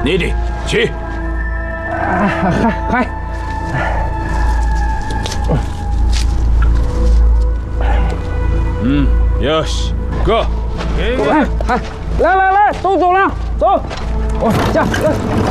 你的去。 嗨， よし，go。 来，都走了，走，这样。